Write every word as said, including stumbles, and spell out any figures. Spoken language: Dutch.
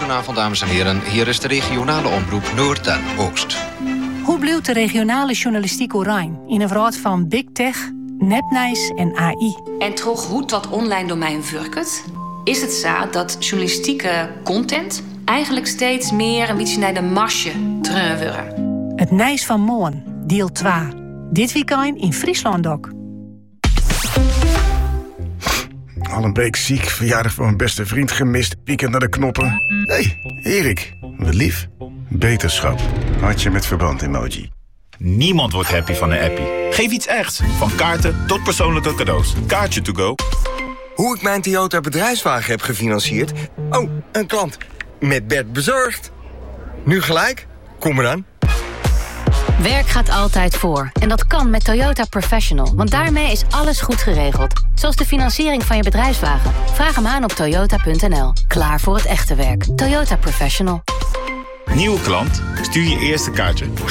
Goedenavond, dames en heren. Hier is de regionale omroep Noord en Oost. Hoe blijft de regionale journalistiek oranje in een wereld van big tech, nepnieuws en A I? En toch hoe dat online domein werkt, is het zo dat journalistieke content eigenlijk steeds meer een beetje naar de marge terugweren. Het Nijs van Moon, deel twee. Dit weekend in Friesland ook. Al een week ziek, verjaardag van mijn beste vriend gemist, pieken naar de knoppen. Hé, hey, Erik, wat lief. Beterschap, hartje met verband emoji. Niemand wordt happy van een appie. Geef iets echt, van kaarten tot persoonlijke cadeaus. Kaartje to go. Hoe ik mijn Toyota bedrijfswagen heb gefinancierd? Oh, een klant. Met Bert bezorgd. Nu gelijk? Kom eraan. Werk gaat altijd voor. En dat kan met Toyota Professional. Want daarmee is alles goed geregeld. Zoals de financiering van je bedrijfswagen. Vraag hem aan op toyota punt n l. Klaar voor het echte werk. Toyota Professional. Nieuwe klant? Stuur je eerste kaartje